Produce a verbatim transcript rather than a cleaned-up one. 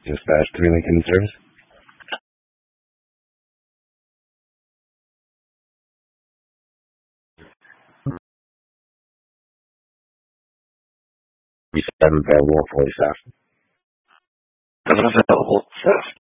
Dispatch three Lincoln service. Seven available, forty staff. Seven available, staff.